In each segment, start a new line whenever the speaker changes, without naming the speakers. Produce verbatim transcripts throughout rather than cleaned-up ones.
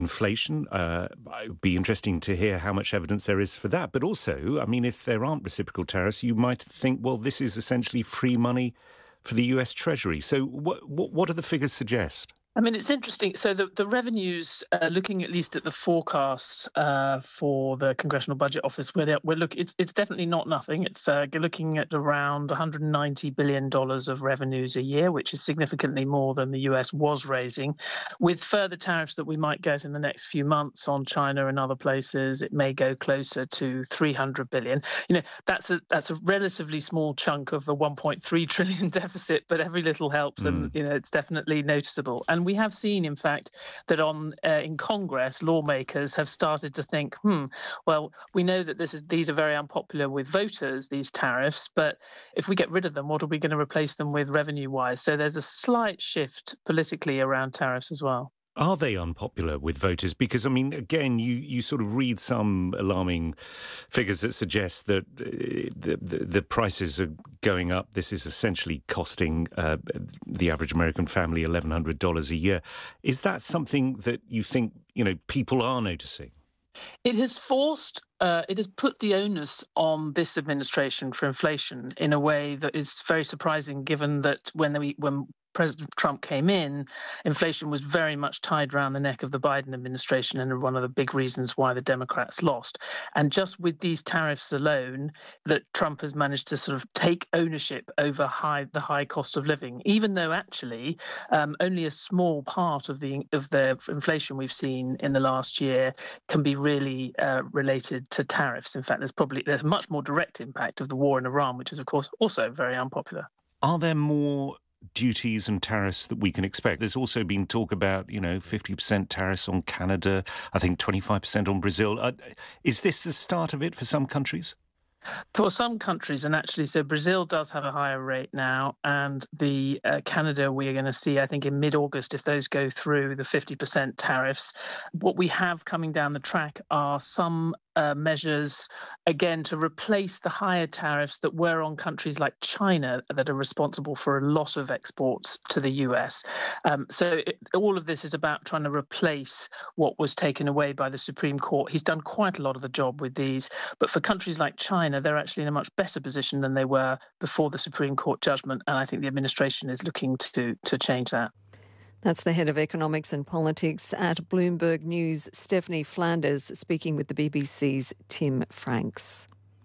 inflation. Uh, it would be interesting to hear how much evidence there is for that. But also, I mean, if there aren't reciprocal tariffs, you might think, well, this is essentially free money for the U S Treasury. So what, what, what do the figures suggest?
I mean, it's interesting. So the, the revenues, uh, looking at least at the forecasts uh, for the Congressional Budget Office, we're, we're look, it's it's definitely not nothing. It's uh, looking at around one hundred ninety billion dollars of revenues a year, which is significantly more than the U S was raising. With further tariffs that we might get in the next few months on China and other places, it may go closer to three hundred billion dollars. You know, that's a that's a relatively small chunk of the one point three trillion dollars deficit, but every little helps, mm. and you know, it's definitely noticeable. And we have seen, in fact, that on uh, in Congress, lawmakers have started to think, hmm, well, we know that this is these are very unpopular with voters, these tariffs, but if we get rid of them, what are we going to replace them with revenue-wise? So there's a slight shift politically around tariffs as well.
Are they unpopular with voters? Because, I mean, again, you, you sort of read some alarming figures that suggest that uh, the, the, the prices are going up. This is essentially costing uh, the average American family eleven hundred dollars a year. Is that something that you think, you know, people are noticing?
It has forced, uh, it has put the onus on this administration for inflation in a way that is very surprising, given that when we, when President Trump came in, inflation was very much tied around the neck of the Biden administration and one of the big reasons why the Democrats lost. And just with these tariffs alone, that Trump has managed to sort of take ownership over high, the high cost of living, even though actually um, only a small part of the of the inflation we've seen in the last year can be really uh, related to tariffs. In fact, there's probably there's a much more direct impact of the war in Iran, which is, of course, also very unpopular.
Are there more duties and tariffs that we can expect? There's also been talk about, you know, fifty percent tariffs on Canada, I think twenty-five percent on Brazil. Uh, is this the start of it for some countries?
For some countries, and actually, so Brazil does have a higher rate now, and the uh, Canada we are going to see, I think, in mid-August, if those go through, the fifty percent tariffs. What we have coming down the track are some uh, measures, again, to replace the higher tariffs that were on countries like China that are responsible for a lot of exports to the U S. Um, so it, all of this is about trying to replace what was taken away by the Supreme Court. He's done quite a lot of the job with these, but for countries like China, they're actually in a much better position than they were before the Supreme Court judgment, and I think the administration is looking to to change that.
That's the head of economics and politics at Bloomberg News, Stephanie Flanders, speaking with the B B C's Tim Franks.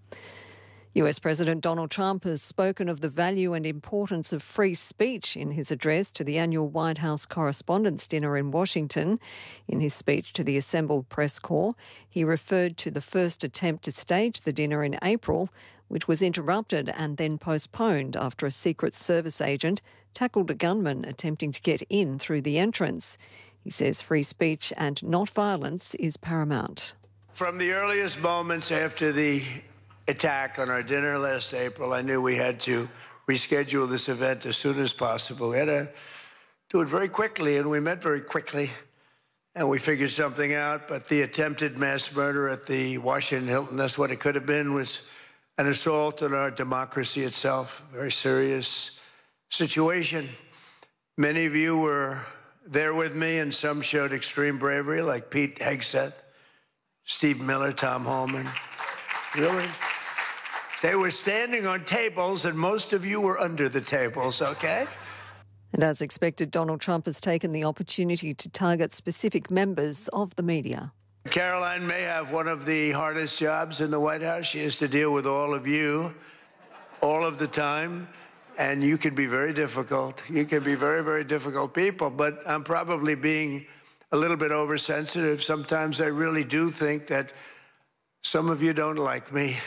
U S President Donald Trump has spoken of the value and importance of free speech in his address to the annual White House Correspondents' Dinner in Washington. In his speech to the assembled press corps, he referred to the first attempt to stage the dinner in April, which was interrupted and then postponed after a Secret Service agent tackled a gunman attempting to get in through the entrance. He says free speech and not violence is paramount.
From the earliest moments after the attack on our dinner last April, I knew we had to reschedule this event as soon as possible. We had to do it very quickly, and we met very quickly, and we figured something out. But the attempted mass murder at the Washington Hilton, that's what it could have been, was an assault on our democracy itself, a very serious situation. Many of you were there with me, and some showed extreme bravery, like Pete Hegseth, Steve Miller, Tom Holman. Really? They were standing on tables, and most of you were under the tables, okay?
And as expected, Donald Trump has taken the opportunity to target specific members of the media.
Caroline may have one of the hardest jobs in the White House. She has to deal with all of you all of the time, and you can be very difficult. You can be very, very difficult people, but I'm probably being a little bit oversensitive. Sometimes I really do think that some of you don't like me.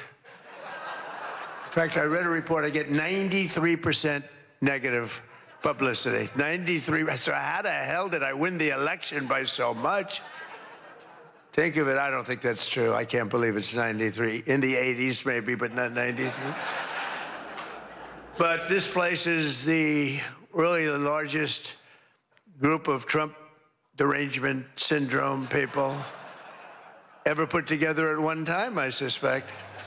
In fact, I read a report, I get ninety-three percent negative publicity. ninety-three, so how the hell did I win the election by so much? Think of it, I don't think that's true. I can't believe it's ninety-three. In the eighties maybe, but not ninety-three. But this place is the really the largest group of Trump derangement syndrome people ever put together at one time, I suspect.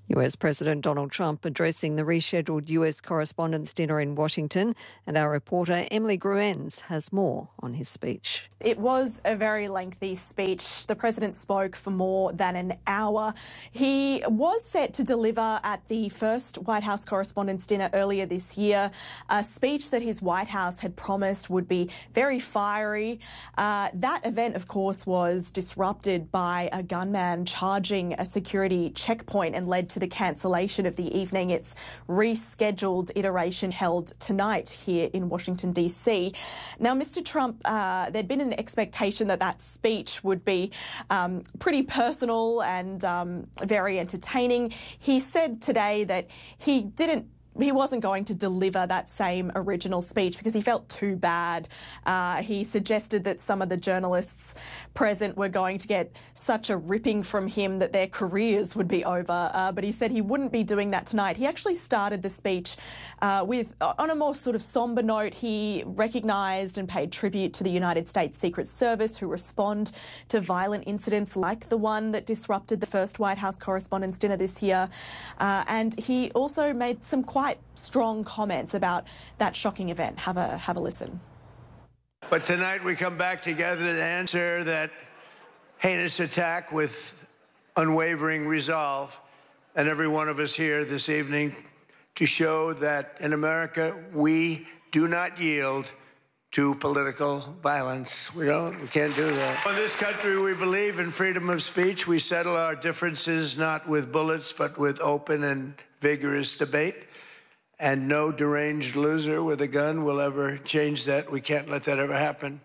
U S President Donald Trump addressing the rescheduled U S Correspondents' Dinner in Washington, and our reporter Emily Gruenz has more on his speech.
It was a very lengthy speech. The President spoke for more than an hour. He was set to deliver at the first White House Correspondents' Dinner earlier this year, a speech that his White House had promised would be very fiery. Uh, that event, of course, was disrupted by a gunman charging a security checkpoint and led to the cancellation of the evening. Its rescheduled iteration held tonight here in Washington, D C. Now, Mister Trump, uh, there'd been an expectation that that speech would be um, pretty personal and um, very entertaining. He said today that he didn't He wasn't going to deliver that same original speech because he felt too bad. Uh, he suggested that some of the journalists present were going to get such a ripping from him that their careers would be over. Uh, but he said he wouldn't be doing that tonight. He actually started the speech uh, with, on a more sort of sombre note, he recognised and paid tribute to the United States Secret Service who respond to violent incidents like the one that disrupted the first White House Correspondents' Dinner this year. Uh, and he also made some quite strong comments about that shocking event. Have a have a listen.
But tonight we come back together to answer that heinous attack with unwavering resolve, and every one of us here this evening to show that in America we do not yield to political violence. We don't, we can't do that. In this country, we believe in freedom of speech. We settle our differences not with bullets, but with open and vigorous debate. And no deranged loser with a gun will ever change that. We can't let that ever happen.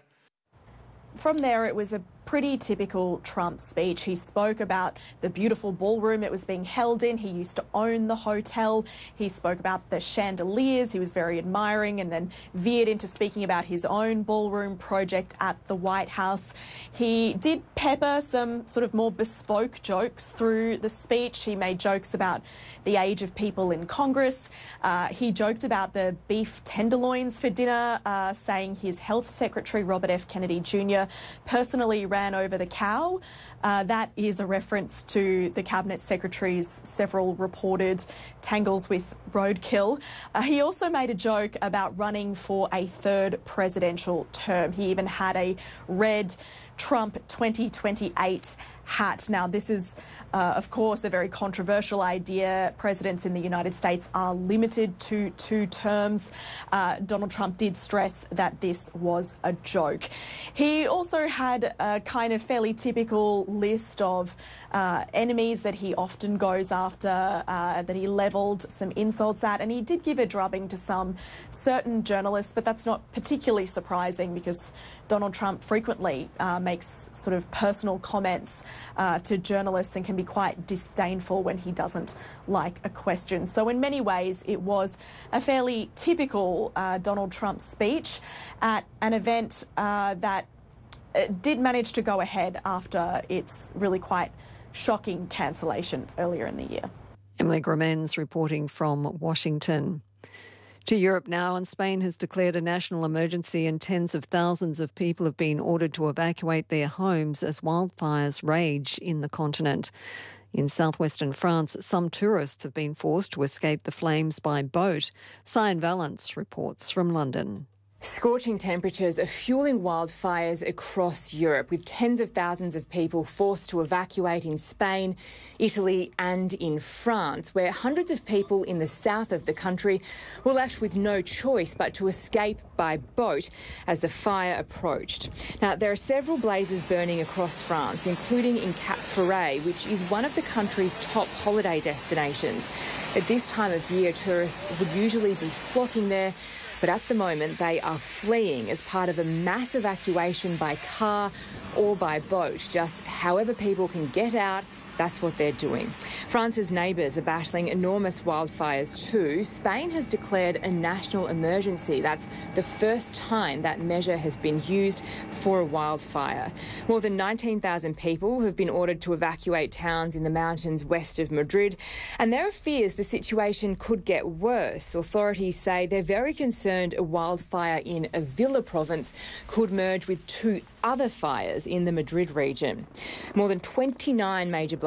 From there, it was a pretty typical Trump speech. He spoke about the beautiful ballroom it was being held in. He used to own the hotel. He spoke about the chandeliers. He was very admiring, and then veered into speaking about his own ballroom project at the White House. He did pepper some sort of more bespoke jokes through the speech. He made jokes about the age of people in Congress. Uh, he joked about the beef tenderloins for dinner, uh, saying his health secretary, Robert F. Kennedy Junior, personally ran over the cow. Uh, that is a reference to the Cabinet Secretary's several reported tangles with roadkill. Uh, he also made a joke about running for a third presidential term. He even had a red Trump twenty twenty-eight hat. Now, this is, uh, of course, a very controversial idea. Presidents in the United States are limited to two terms. Uh, Donald Trump did stress that this was a joke. He also had a kind of fairly typical list of uh, enemies that he often goes after, uh, that he levelled some insults at, and he did give a drubbing to some certain journalists, but that's not particularly surprising because Donald Trump frequently uh, makes sort of personal comments uh, to journalists and can be quite disdainful when he doesn't like a question. So in many ways, it was a fairly typical uh, Donald Trump speech at an event uh, that did manage to go ahead after its really quite shocking cancellation earlier in the year.
Emily Gruenz reporting from Washington. To Europe now, and Spain has declared a national emergency and tens of thousands of people have been ordered to evacuate their homes as wildfires rage in the continent. In southwestern France, some tourists have been forced to escape the flames by boat. Cyan Valance reports from London.
Scorching temperatures are fueling wildfires across Europe, with tens of thousands of people forced to evacuate in Spain, Italy and in France, where hundreds of people in the south of the country were left with no choice but to escape by boat as the fire approached. Now, there are several blazes burning across France, including in Cap Ferret, which is one of the country's top holiday destinations. At this time of year, tourists would usually be flocking there, but at the moment they are fleeing as part of a mass evacuation by car or by boat. Just however people can get out, that's what they're doing. France's neighbours are battling enormous wildfires too. Spain has declared a national emergency. That's the first time that measure has been used for a wildfire. More than nineteen thousand people have been ordered to evacuate towns in the mountains west of Madrid, and there are fears the situation could get worse. Authorities say they're very concerned a wildfire in Avila province could merge with two other fires in the Madrid region. More than twenty-nine major blazes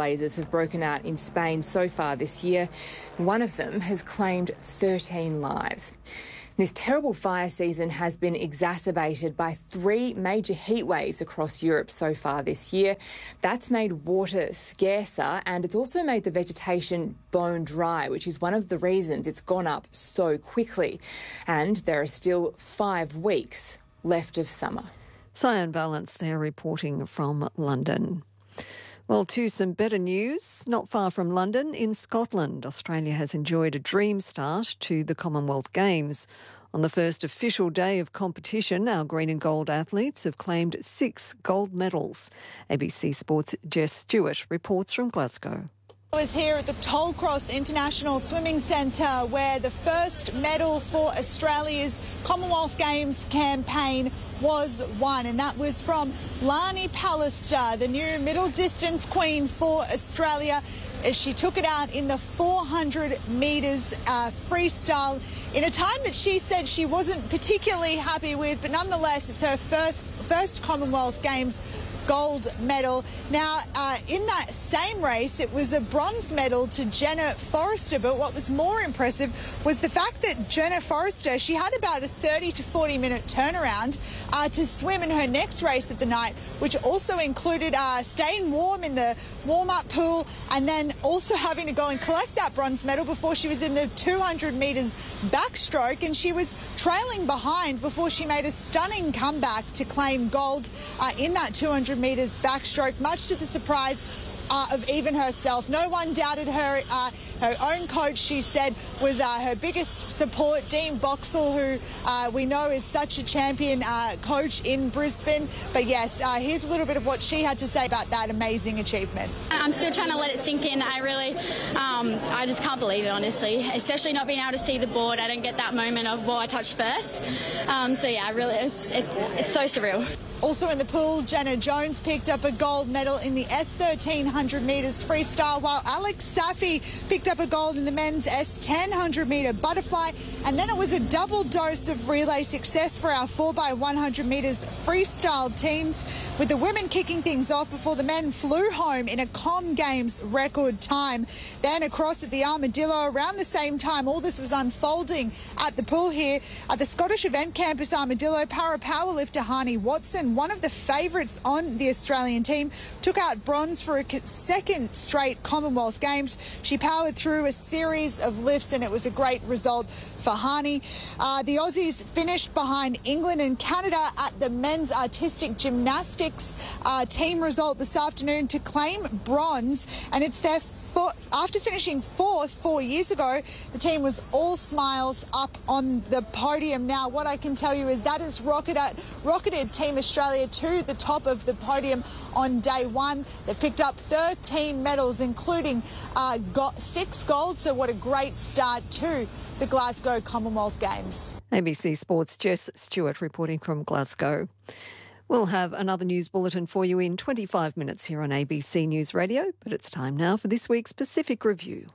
blazes have broken out in Spain so far this year. One of them has claimed thirteen lives. This terrible fire season has been exacerbated by three major heat waves across Europe so far this year. That's made water scarcer, and it's also made the vegetation bone dry, which is one of the reasons it's gone up so quickly. And there are still five weeks left of summer.
Cyan Valance there reporting from London. Well, to some better news. Not far from London, in Scotland, Australia has enjoyed a dream start to the Commonwealth Games. On the first official day of competition, our green and gold athletes have claimed six gold medals. A B C Sports' Jess Stewart reports from Glasgow.
I was here at the Tollcross International Swimming Centre where the first medal for Australia's Commonwealth Games campaign was won, and that was from Lani Pallister, the new middle distance queen for Australia, as she took it out in the four hundred metres uh, freestyle in a time that she said she wasn't particularly happy with, but nonetheless it's her first, first Commonwealth Games gold medal. Now, uh, in that same race, it was a bronze medal to Jenna Forrester, but what was more impressive was the fact that Jenna Forrester, she had about a thirty to forty minute turnaround uh, to swim in her next race of the night, which also included uh, staying warm in the warm-up pool and then also having to go and collect that bronze medal before she was in the two hundred metres backstroke, and she was trailing behind before she made a stunning comeback to claim gold uh, in that two hundred metres backstroke, much to the surprise Uh, of even herself. No one doubted her. Uh, her own coach, she said, was uh, her biggest support, Dean Boxall, who uh, we know is such a champion uh, coach in Brisbane. But yes, uh, here's a little bit of what she had to say about that amazing achievement.
I'm still trying to let it sink in. I really, um, I just can't believe it, honestly, especially not being able to see the board. I don't get that moment of, well, I touched first. Um, so yeah, really, it's, it, it's so surreal.
Also in the pool, Jenna Jones picked up a gold medal in the S thirteen hundred metres freestyle, while Alex Safi picked up a gold in the men's S ten hundred metre butterfly. And then it was a double dose of relay success for our four by one hundred metres freestyle teams, with the women kicking things off before the men flew home in a Com Games record time. Then across at the Armadillo, around the same time all this was unfolding at the pool here at the Scottish Event Campus Armadillo, para powerlifter Hani Watson, one of the favourites on the Australian team, took out bronze for a second straight Commonwealth Games. She powered through a series of lifts and it was a great result for Hani. Uh, the Aussies finished behind England and Canada at the men's artistic gymnastics uh, team result this afternoon to claim bronze, and it's their after finishing fourth four years ago. The team was all smiles up on the podium. Now, what I can tell you is that has rocketed, rocketed Team Australia to the top of the podium on day one. They've picked up thirteen medals, including uh, got six gold. So what a great start to the Glasgow Commonwealth Games.
A B C Sports' Jess Stewart reporting from Glasgow. We'll have another news bulletin for you in twenty-five minutes here on A B C News Radio, but it's time now for this week's Pacific Review.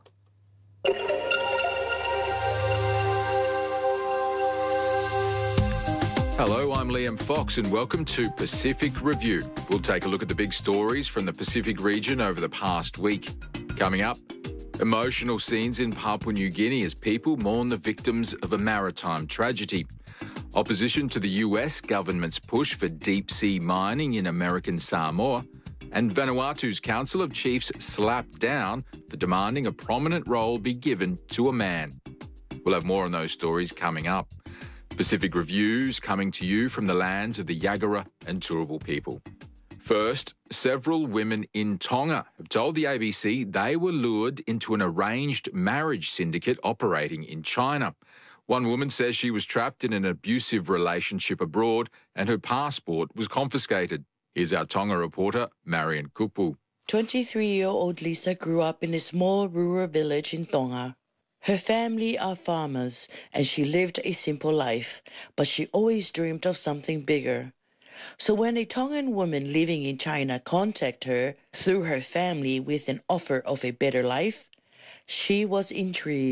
Hello, I'm Liam Fox and welcome to Pacific Review. We'll take a look at the big stories from the Pacific region over the past week. Coming up, emotional scenes in Papua New Guinea as people mourn the victims of a maritime tragedy. Opposition to the U S government's push for deep-sea mining in American Samoa, and Vanuatu's Council of Chiefs slapped down for demanding a prominent role be given to a man. We'll have more on those stories coming up. Pacific Reviews coming to you from the lands of the Yagara and Turrbal people. First, several women in Tonga have told the A B C they were lured into an arranged marriage syndicate operating in China. One woman says she was trapped in an abusive relationship abroad and her passport was confiscated. Here's our Tonga reporter, Marion Kupu.
twenty-three-year-old Lisa grew up in a small rural village in Tonga. Her family are farmers and she lived a simple life, but she always dreamed of something bigger. So when a Tongan woman living in China contacted her through her family with an offer of a better life, she was intrigued.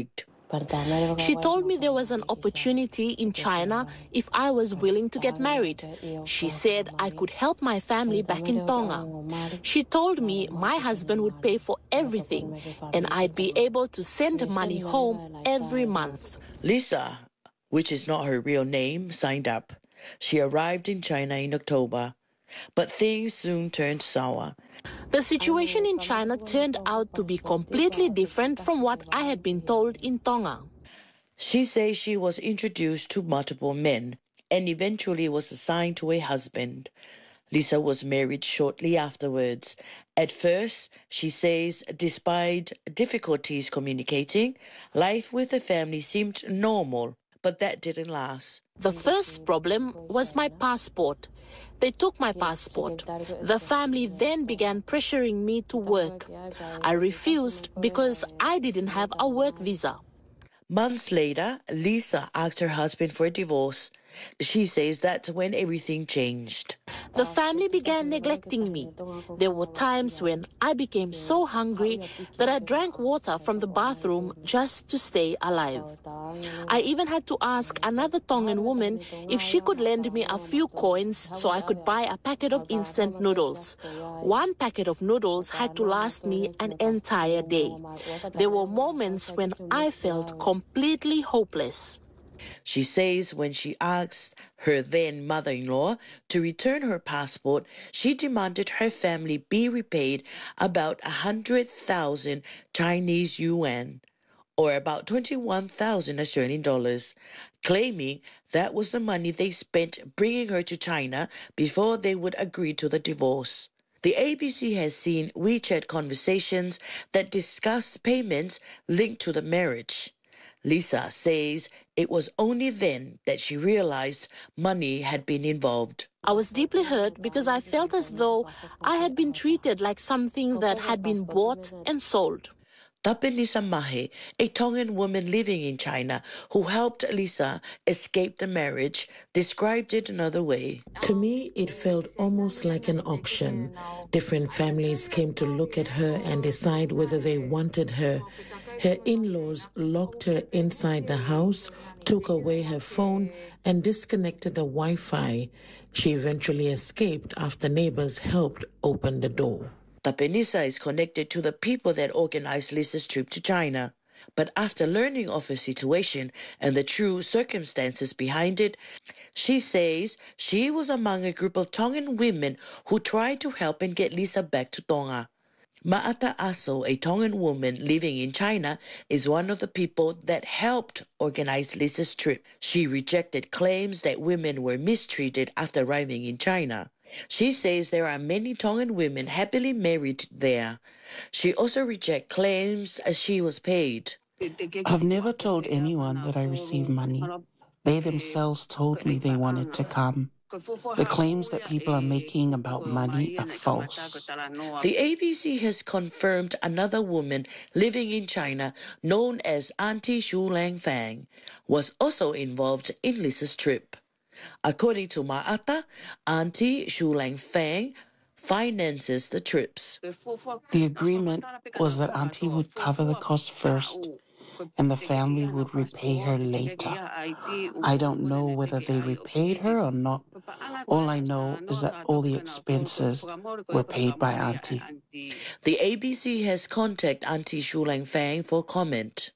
She told me there was an opportunity in China if I was willing to get married. She said I could help my family back in Tonga. She told me my husband would pay for everything and I'd be able to send money home every month.
Lisa, which is not her real name, signed up. She arrived in China in October, but things soon turned sour.
The situation in China turned out to be completely different from what I had been told in Tonga.
She says she was introduced to multiple men and eventually was assigned to a husband. Lisa was married shortly afterwards. At first, she says, despite difficulties communicating, life with the family seemed normal, but that didn't last.
The first problem was my passport. They took my passport. The family then began pressuring me to work. I refused because I didn't have a work visa.
Months later, Lisa asked her husband for a divorce. She says that's when everything changed.
The family began neglecting me. There were times when I became so hungry that I drank water from the bathroom just to stay alive. I even had to ask another Tongan woman if she could lend me a few coins so I could buy a packet of instant noodles. One packet of noodles had to last me an entire day. There were moments when I felt completely hopeless.
She says when she asked her then mother-in-law to return her passport, she demanded her family be repaid about one hundred thousand Chinese yuan, or about twenty-one thousand Australian dollars, claiming that was the money they spent bringing her to China before they would agree to the divorce. The A B C has seen WeChat conversations that discuss payments linked to the marriage. Lisa says it was only then that she realized money had been involved.
I was deeply hurt because I felt as though I had been treated like something that had been bought and sold.
Tapinisa Mahe, a Tongan woman living in China who helped Lisa escape the marriage, described it another way.
To me, it felt almost like an auction. Different families came to look at her and decide whether they wanted her. Her in-laws locked her inside the house, took away her phone, and disconnected the Wi-Fi. She eventually escaped after neighbors helped open the door.
Tapenisa is connected to the people that organized Lisa's trip to China. But after learning of her situation and the true circumstances behind it, she says she was among a group of Tongan women who tried to help and get Lisa back to Tonga. Ma'ata Aso, a Tongan woman living in China, is one of the people that helped organize Lisa's trip. She rejected claims that women were mistreated after arriving in China. She says there are many Tongan women happily married there. She also rejects claims as she was paid.
I've never told anyone that I received money. They themselves told me they wanted to come. The claims that people are making about money are false.
The A B C has confirmed another woman living in China, known as Auntie Shu Lang Fang, was also involved in Lisa's trip. According to Ma'ata, Auntie Shu Lang Fang finances the trips.
The agreement was that Auntie would cover the cost first, and the family would repay her later. I don't know whether they repaid her or not. All I know is that all the expenses were paid by Auntie.
The A B C has contacted Auntie Shu Lang Fang for comment.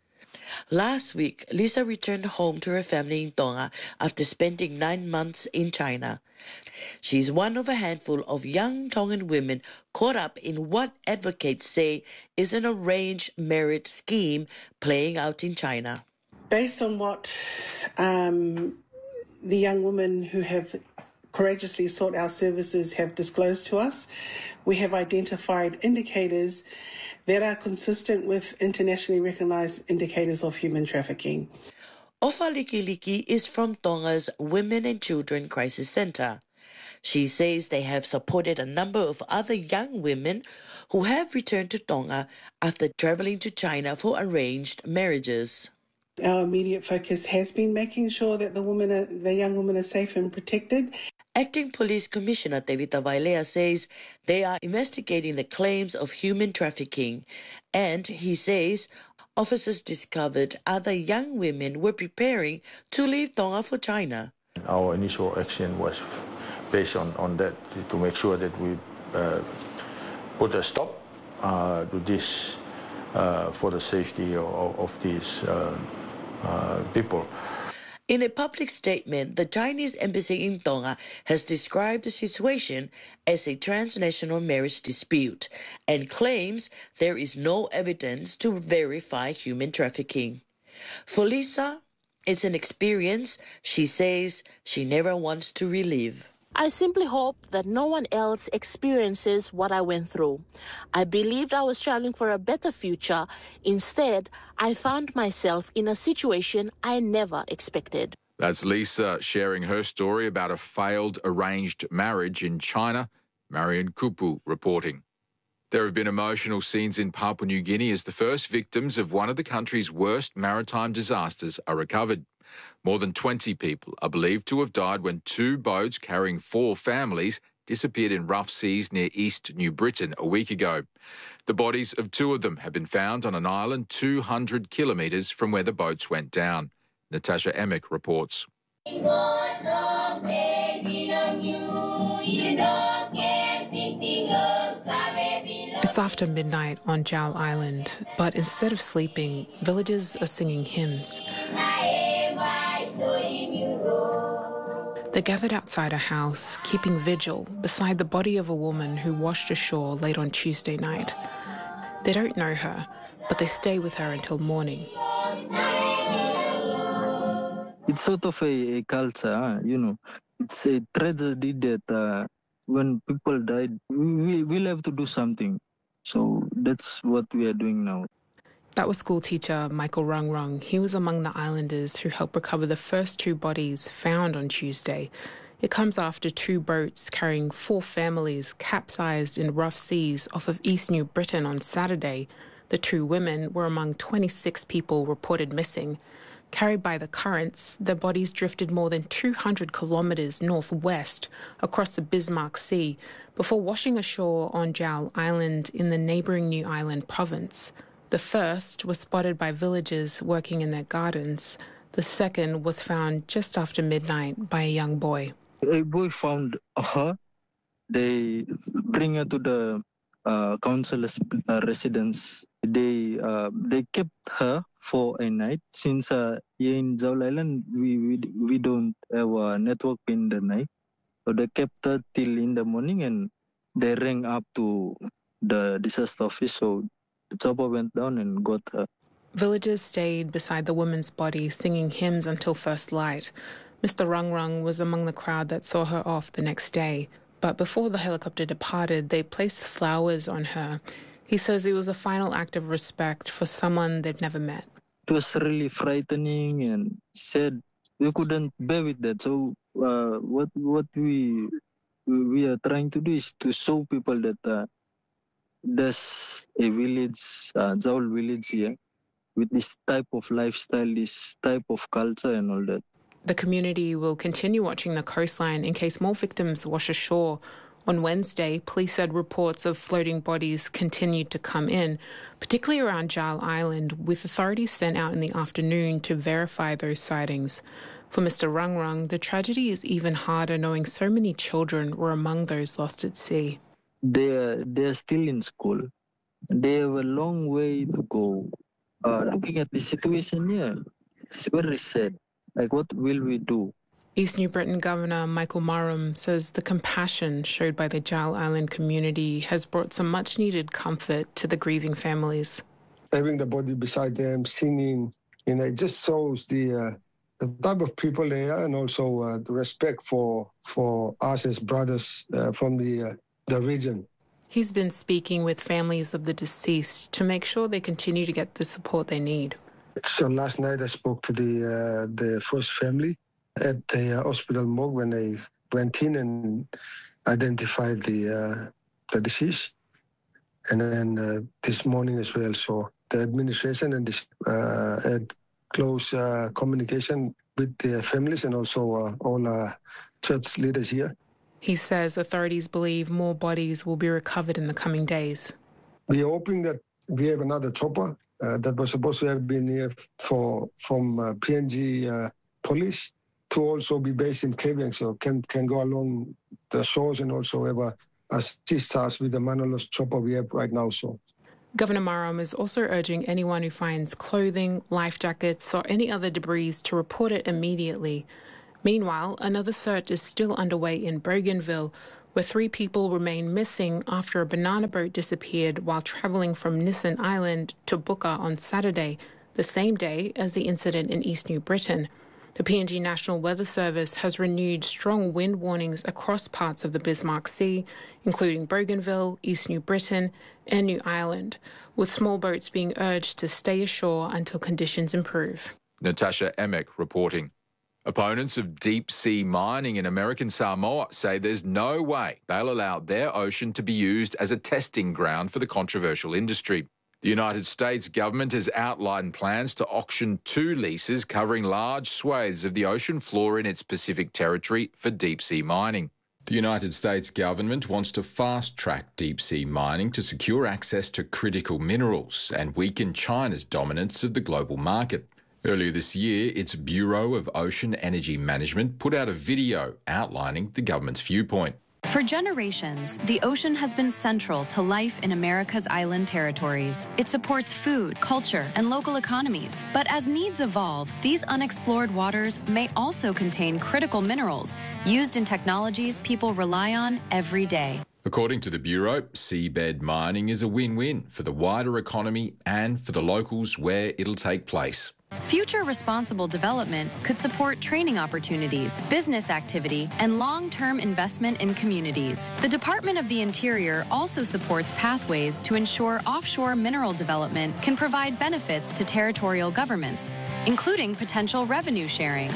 Last week, Lisa returned home to her family in Tonga after spending nine months in China. She's one of a handful of young Tongan women caught up in what advocates say is an arranged marriage scheme playing out in China.
Based on what um, the young women who have courageously sought our services have disclosed to us, we have identified indicators that are consistent with internationally recognised indicators of human trafficking.
Ofa Likiliki is from Tonga's Women and Children Crisis Centre. She says they have supported a number of other young women who have returned to Tonga after travelling to China for arranged marriages.
Our immediate focus has been making sure that the women, are, the young women are safe and protected.
Acting Police Commissioner Tevita Vailea says they are investigating the claims of human trafficking, and he says officers discovered other young women were preparing to leave Tonga for China.
Our initial action was based on, on that to make sure that we uh, put a stop uh, to this uh, for the safety of, of these uh, uh, people.
In a public statement, the Chinese embassy in Tonga has described the situation as a transnational marriage dispute and claims there is no evidence to verify human trafficking. For Lisa, it's an experience she says she never wants to relive.
I simply hope that no one else experiences what I went through. I believed I was traveling for a better future. Instead, I found myself in a situation I never expected.
That's Lisa sharing her story about a failed arranged marriage in China. Marion Kupu reporting. There have been emotional scenes in Papua New Guinea as the first victims of one of the country's worst maritime disasters are recovered. More than twenty people are believed to have died when two boats carrying four families disappeared in rough seas near East New Britain a week ago. The bodies of two of them have been found on an island two hundred kilometres from where the boats went down. Natasha Emick reports.
It's after midnight on Jal Island, but instead of sleeping, villagers are singing hymns. They're gathered outside a house, keeping vigil beside the body of a woman who washed ashore late on Tuesday night. They don't know her, but they stay with her until morning.
It's sort of a, a culture, you know. It's a tragedy that uh, when people die, we will have to do something. So that's what we are doing now.
That was school teacher Michael Rung Rung. He was among the islanders who helped recover the first two bodies found on Tuesday. It comes after two boats carrying four families capsized in rough seas off of East New Britain on Saturday. The two women were among twenty-six people reported missing. Carried by the currents, their bodies drifted more than two hundred kilometres northwest across the Bismarck Sea before washing ashore on Jal Island in the neighbouring New Ireland province. The first was spotted by villagers working in their gardens. The second was found just after midnight by a young boy.
A boy found her. They bring her to the uh, council's uh, residence. They uh, they kept her for a night since uh, here in Jal Island we, we we don't have a network in the night. So they kept her till in the morning and they rang up to the disaster office. So the chopper went down and got her.
Villagers stayed beside the woman's body, singing hymns until first light. Mister Rung Rung was among the crowd that saw her off the next day. But before the helicopter departed, they placed flowers on her. He says it was a final act of respect for someone they've never met.
It was really frightening and sad. We couldn't bear with that. So uh, what what we we are trying to do is to show people that uh, there's a village, uh, Jaul village here, with this type of lifestyle, this type of culture and all that.
The community will continue watching the coastline in case more victims wash ashore. On Wednesday, police said reports of floating bodies continued to come in, particularly around Jal Island, with authorities sent out in the afternoon to verify those sightings. For Mister Rung Rung, the tragedy is even harder knowing so many children were among those lost at sea.
They are, they are still in school. They have a long way to go. Uh, looking at the situation here, it's very sad. Like, what will we do?
East New Britain Governor Michael Marum says the compassion showed by the Jal Island community has brought some much-needed comfort to the grieving families.
Having the body beside them, singing, you know, it just shows the uh, the type of people they are, and also uh, the respect for for us as brothers uh, from the uh, the region.
He's been speaking with families of the deceased to make sure they continue to get the support they need.
So last night I spoke to the uh, the first family at the uh, hospital morgue when they went in and identified the uh, the deceased, and then uh, this morning as well. So the administration and this uh, had close uh, communication with the families and also uh, all uh, church leaders here.
He says authorities believe more bodies will be recovered in the coming days.
We're hoping that we have another chopper uh, that was supposed to have been here for from uh, P N G uh, police to also be based in Kavieng, so can can go along the shores and also have a, assist us with the Manolos chopper we have right now. So.
Governor Maram is also urging anyone who finds clothing, life jackets or any other debris to report it immediately. Meanwhile, another search is still underway in Bougainville, where three people remain missing after a banana boat disappeared while travelling from Nissan Island to Buka on Saturday, the same day as the incident in East New Britain. The P N G National Weather Service has renewed strong wind warnings across parts of the Bismarck Sea, including Bougainville, East New Britain and New Ireland, with small boats being urged to stay ashore until conditions improve.
Natasha Emek reporting. Opponents of deep-sea mining in American Samoa say there's no way they'll allow their ocean to be used as a testing ground for the controversial industry. The United States government has outlined plans to auction two leases covering large swathes of the ocean floor in its Pacific territory for deep-sea mining. The United States government wants to fast-track deep-sea mining to secure access to critical minerals and weaken China's dominance of the global market. Earlier this year, its Bureau of Ocean Energy Management put out a video outlining the government's viewpoint.
For generations, the ocean has been central to life in America's island territories. It supports food, culture, and local economies. But as needs evolve, these unexplored waters may also contain critical minerals used in technologies people rely on every day.
According to the Bureau, seabed mining is a win-win for the wider economy and for the locals where it'll take place.
Future responsible development could support training opportunities, business activity, and long-term investment in communities. The Department of the Interior also supports pathways to ensure offshore mineral development can provide benefits to territorial governments, including potential revenue sharing.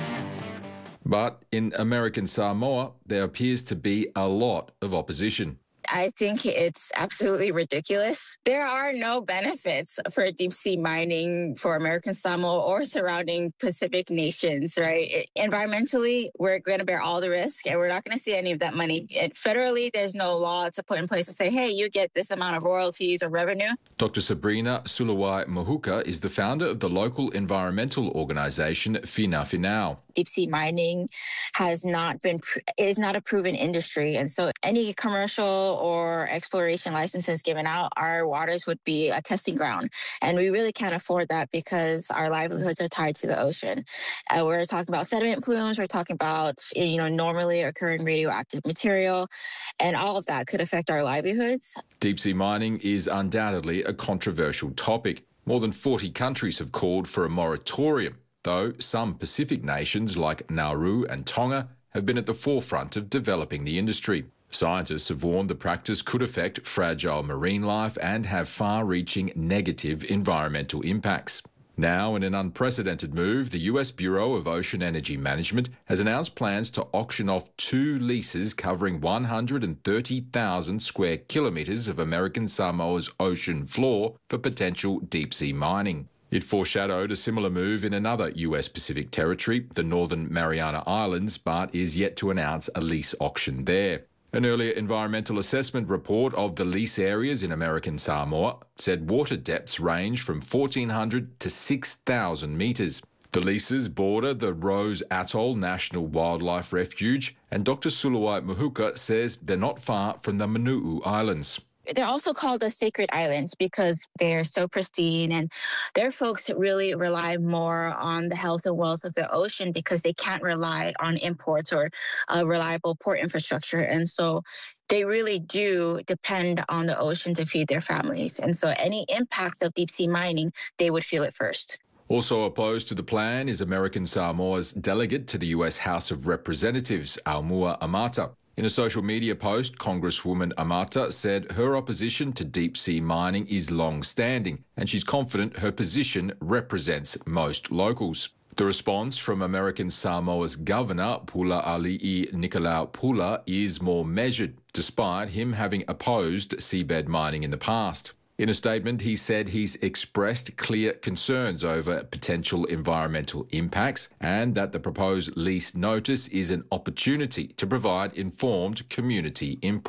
But in American Samoa, there appears to be a lot of opposition.
I think it's absolutely ridiculous. There are no benefits for deep sea mining for American Samoa or surrounding Pacific nations, right? Environmentally, we're going to bear all the risk and we're not going to see any of that money. And federally, there's no law to put in place to say, hey, you get this amount of royalties or revenue.
Doctor Sabrina Sulawai Mahuka is the founder of the local environmental organisation Fina Finau.
Deep sea mining has not been, is not a proven industry. And so any commercial or exploration licenses given out, our waters would be a testing ground. And we really can't afford that because our livelihoods are tied to the ocean. Uh, we're talking about sediment plumes. We're talking about, you know, normally occurring radioactive material. And all of that could affect our livelihoods.
Deep sea mining is undoubtedly a controversial topic. More than forty countries have called for a moratorium, though some Pacific nations like Nauru and Tonga have been at the forefront of developing the industry. Scientists have warned the practice could affect fragile marine life and have far-reaching negative environmental impacts. Now, in an unprecedented move, the U S Bureau of Ocean Energy Management has announced plans to auction off two leases covering one hundred thirty thousand square kilometres of American Samoa's ocean floor for potential deep-sea mining. It foreshadowed a similar move in another U S Pacific territory, the Northern Mariana Islands, but is yet to announce a lease auction there. An earlier environmental assessment report of the lease areas in American Samoa said water depths range from fourteen hundred to six thousand metres. The leases border the Rose Atoll National Wildlife Refuge, and Doctor Sulawai Mahuka says they're not far from the Manuu Islands.
They're also called the sacred islands because they're so pristine, and their folks really rely more on the health and wealth of the ocean because they can't rely on imports or uh, reliable port infrastructure. And so they really do depend on the ocean to feed their families. And so any impacts of deep sea mining, they would feel it first.
Also opposed to the plan is American Samoa's delegate to the U S House of Representatives, Aumua Amata. In a social media post, Congresswoman Amata said her opposition to deep-sea mining is long-standing and she's confident her position represents most locals. The response from American Samoa's governor, Pula Ali'i Nicolau Pula, is more measured, despite him having opposed seabed mining in the past. In a statement, he said he's expressed clear concerns over potential environmental impacts and that the proposed lease notice is an opportunity to provide informed community input.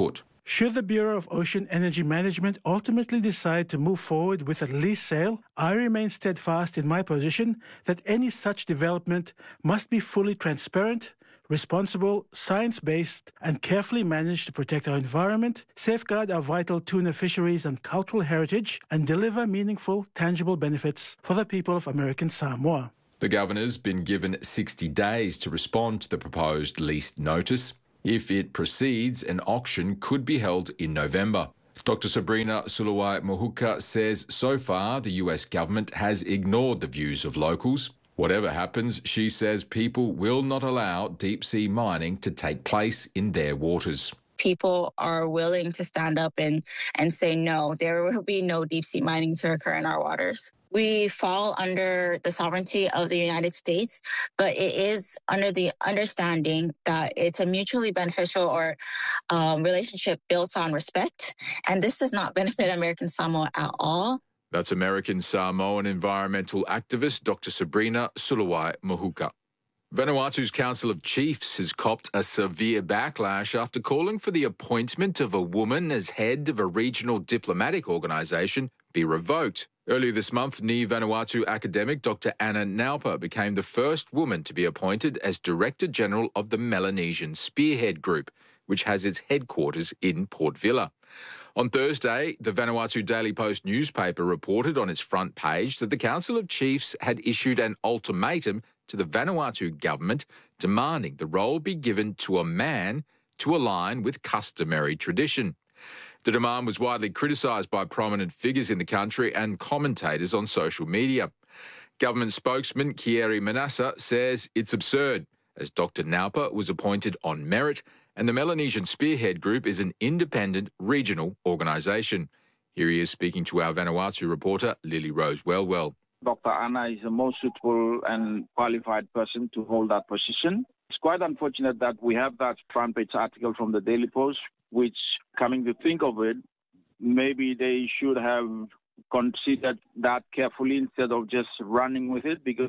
Should the Bureau of Ocean Energy Management ultimately decide to move forward with a lease sale, I remain steadfast in my position that any such development must be fully transparent, responsible, science-based, and carefully managed to protect our environment, safeguard our vital tuna fisheries and cultural heritage, and deliver meaningful, tangible benefits for the people of American Samoa.
The governor's been given sixty days to respond to the proposed lease notice. If it proceeds, an auction could be held in November. Doctor Sabrina Suluwai-Mohuka says so far the U S government has ignored the views of locals. Whatever happens, she says people will not allow deep-sea mining to take place in their waters.
People are willing to stand up and, and say no, there will be no deep-sea mining to occur in our waters. We fall under the sovereignty of the United States, but it is under the understanding that it's a mutually beneficial or um, relationship built on respect. And this does not benefit American Samoa at all.
That's American Samoan environmental activist Doctor Sabrina Suluwai-Mohuka. Vanuatu's Council of Chiefs has copped a severe backlash after calling for the appointment of a woman as head of a regional diplomatic organisation be revoked. Earlier this month, Ni Vanuatu academic Doctor Anna Naupa became the first woman to be appointed as Director General of the Melanesian Spearhead Group, which has its headquarters in Port Vila. On Thursday, the Vanuatu Daily Post newspaper reported on its front page that the Council of Chiefs had issued an ultimatum to the Vanuatu government demanding the role be given to a man to align with customary tradition. The demand was widely criticised by prominent figures in the country and commentators on social media. Government spokesman Kieri Manassa says it's absurd, as Doctor Naupa was appointed on merit and the Melanesian Spearhead Group is an independent regional organisation. Here he is speaking to our Vanuatu reporter, Lily Rose Wellwell.
Doctor Anna is the most suitable and qualified person to hold that position. It's quite unfortunate that we have that front page article from the Daily Post, which, coming to think of it, maybe they should have considered that carefully instead of just running with it, because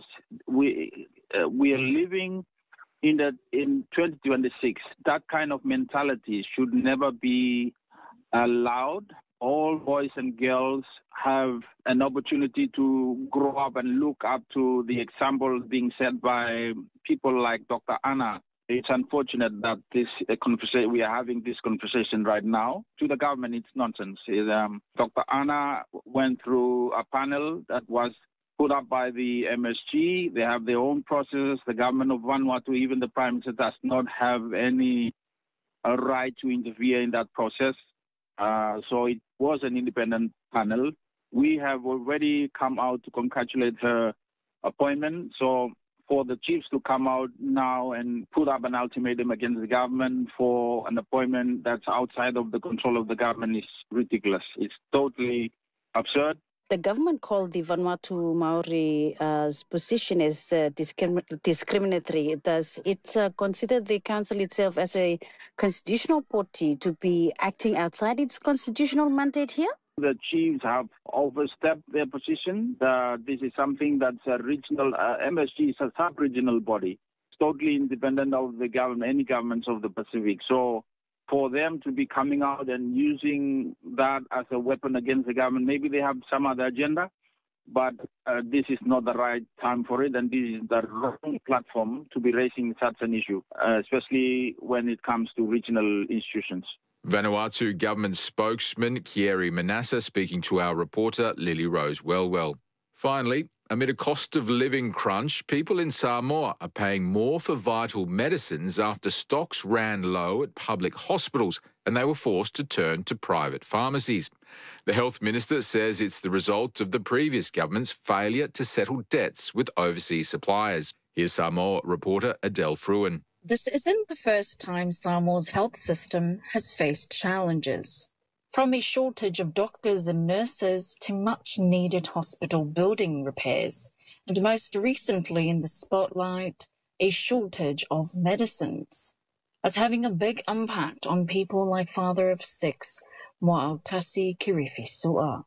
we uh, we are living in the in twenty twenty-six. That kind of mentality should never be allowed. All boys and girls have an opportunity to grow up and look up to the example being set by people like Doctor Anna. It's unfortunate that this uh, conversation we are having this conversation right now. To the government, it's nonsense. It, um, Doctor Anna went through a panel that was put up by the M S G. They have their own process. The government of Vanuatu, even the Prime Minister, does not have any uh, right to interfere in that process. Uh, so it was an independent panel. We have already come out to congratulate her appointment. So for the chiefs to come out now and put up an ultimatum against the government for an appointment that's outside of the control of the government is ridiculous. It's totally absurd.
The government called the Vanuatu Maori's uh, position as uh, discrim discriminatory. Does it uh, consider the council itself as a constitutional body to be acting outside its constitutional mandate here?
The chiefs have overstepped their position. Uh, this is something that's a regional, uh, M S G is a sub-regional body. It's totally independent of the government, any governments of the Pacific. So for them to be coming out and using that as a weapon against the government, maybe they have some other agenda, but uh, this is not the right time for it, and this is the wrong platform to be raising such an issue, uh, especially when it comes to regional institutions.
Vanuatu government spokesman Kieri Manassa speaking to our reporter Lily Rose Wellwell. Finally, amid a cost of living crunch, people in Samoa are paying more for vital medicines after stocks ran low at public hospitals and they were forced to turn to private pharmacies. The health minister says it's the result of the previous government's failure to settle debts with overseas suppliers. Here's Samoa reporter Adele Fruin.
This isn't the first time Samoa's health system has faced challenges. From a shortage of doctors and nurses to much-needed hospital building repairs, and most recently in the spotlight, a shortage of medicines. It's having a big impact on people like father of six, Mo'autasi Kirifisua.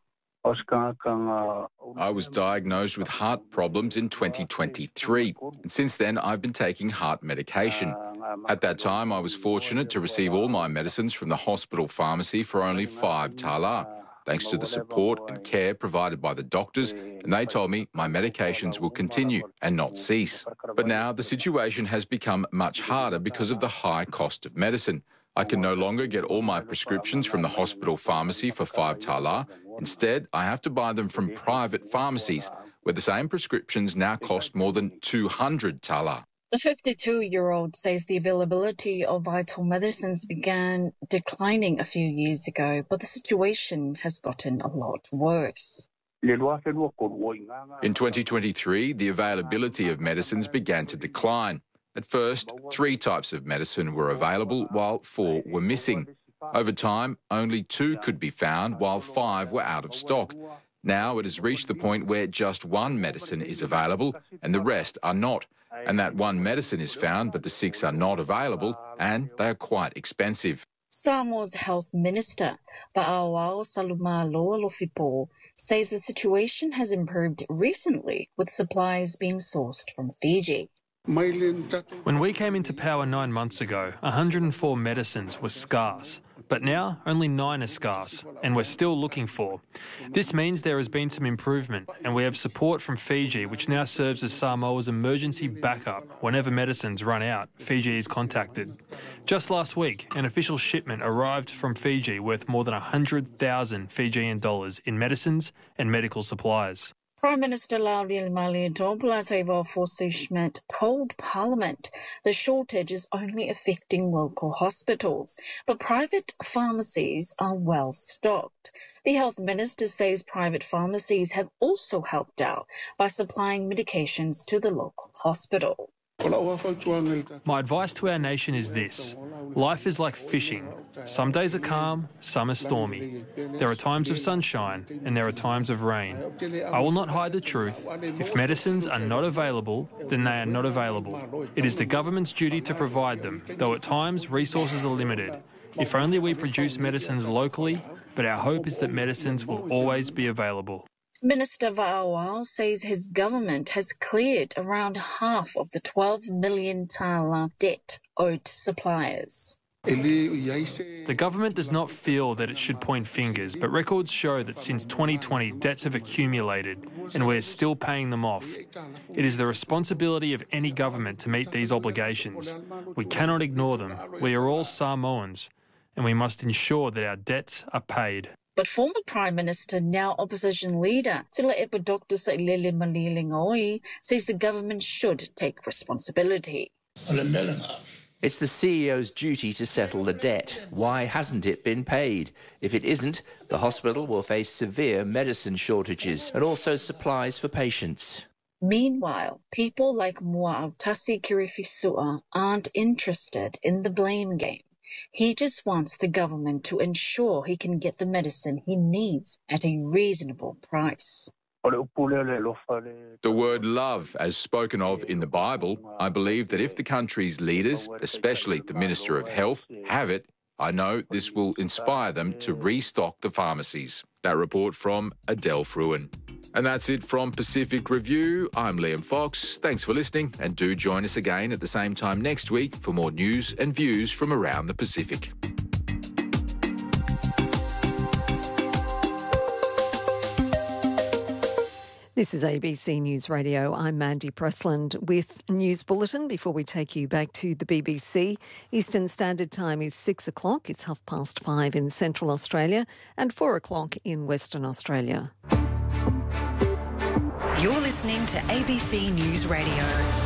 I was diagnosed with heart problems in twenty twenty-three, and since then I've been taking heart medication. At that time, I was fortunate to receive all my medicines from the hospital pharmacy for only five tala, thanks to the support and care provided by the doctors, and they told me my medications will continue and not cease. But now the situation has become much harder because of the high cost of medicine. I can no longer get all my prescriptions from the hospital pharmacy for five tala. Instead, I have to buy them from private pharmacies, where the same prescriptions now cost more than two hundred tala.
The fifty-two-year-old says the availability of vital medicines began declining a few years ago, but the situation has gotten a lot worse.
In twenty twenty-three, the availability of medicines began to decline. At first, three types of medicine were available, while four were missing. Over time, only two could be found, while five were out of stock. Now it has reached the point where just one medicine is available and the rest are not. And that one medicine is found, but the six are not available, and they are quite expensive.
Samoa's Health Minister, Pa'awao Salumaloalofipo, says the situation has improved recently, with supplies being sourced from Fiji.
When we came into power nine months ago, one hundred four medicines were scarce. But now only nine are scarce, and we're still looking for. This means there has been some improvement, and we have support from Fiji, which now serves as Samoa's emergency backup. Whenever medicines run out, Fiji is contacted. Just last week, an official shipment arrived from Fiji worth more than one hundred thousand Fijian dollars in medicines and medical supplies.
Prime Minister Lauri Malietoa Schmidt told Parliament the shortage is only affecting local hospitals, but private pharmacies are well stocked. The Health Minister says private pharmacies have also helped out by supplying medications to the local hospital.
My advice to our nation is this. Life is like fishing. Some days are calm, some are stormy. There are times of sunshine and there are times of rain. I will not hide the truth. If medicines are not available, then they are not available. It is the government's duty to provide them, though at times resources are limited. If only we produce medicines locally, but our hope is that medicines will always be available.
Minister Va'awao says his government has cleared around half of the twelve million tala debt owed to suppliers.
The government does not feel that it should point fingers, but records show that since twenty twenty, debts have accumulated and we're still paying them off. It is the responsibility of any government to meet these obligations. We cannot ignore them. We are all Samoans, and we must ensure that our debts are paid.
But former Prime Minister, now opposition leader, Tulaepa Doctor Sailele Malilingoe, says the government should take responsibility.
It's the C E O's duty to settle the debt. Why hasn't it been paid? If it isn't, the hospital will face severe medicine shortages and also supplies for patients.
Meanwhile, people like Mua Autasi Kirifisua aren't interested in the blame game. He just wants the government to ensure he can get the medicine he needs at a reasonable price.
The word love, as spoken of in the Bible, I believe that if the country's leaders, especially the Minister of Health, have it, I know this will inspire them to restock the pharmacies. That report from Adele Fruin. And that's it from Pacific Review. I'm Liam Fox. Thanks for listening, and do join us again at the same time next week for more news and views from around the Pacific.
This is A B C News Radio. I'm Mandy Pressland with News Bulletin before we take you back to the B B C. Eastern Standard Time is six o'clock. It's half past five in Central Australia and four o'clock in Western Australia.
You're listening to A B C News Radio.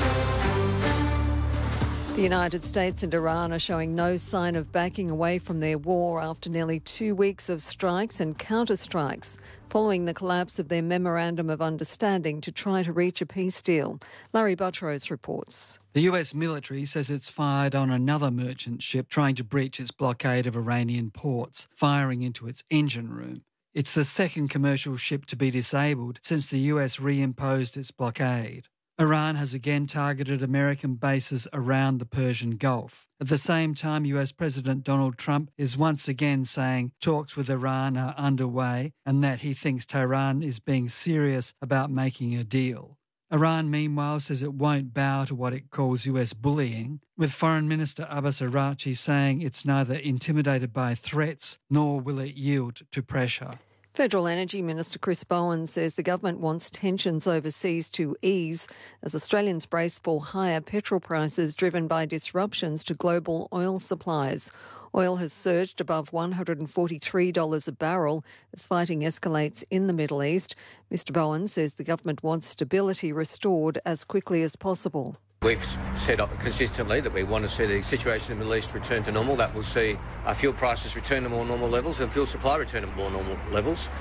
The United States and Iran are showing no sign of backing away from their war after nearly two weeks of strikes and counterstrikes following the collapse of their Memorandum of Understanding to try to reach a peace deal. Larry Buttrose reports.
The U S military says it's fired on another merchant ship trying to breach its blockade of Iranian ports, firing into its engine room. It's the second commercial ship to be disabled since the U S reimposed its blockade. Iran has again targeted American bases around the Persian Gulf. At the same time, U S President Donald Trump is once again saying talks with Iran are underway and that he thinks Tehran is being serious about making a deal. Iran, meanwhile, says it won't bow to what it calls U S bullying, with Foreign Minister Abbas Araghchi saying it's neither intimidated by threats nor will it yield to pressure.
Federal Energy Minister Chris Bowen says the government wants tensions overseas to ease as Australians brace for higher petrol prices driven by disruptions to global oil supplies. Oil has surged above one hundred forty-three dollars a barrel as fighting escalates in the Middle East. Mister Bowen says the government wants stability restored as quickly as possible.
We've said consistently that we want to see the situation in the Middle East return to normal. That will see our fuel prices return to more normal levels and fuel supply return to more normal levels.